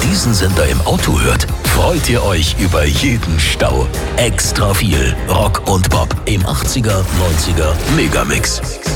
diesen Sender im Auto hört, freut ihr euch über jeden Stau. Extra viel Rock und Pop im 80er, 90er Megamix.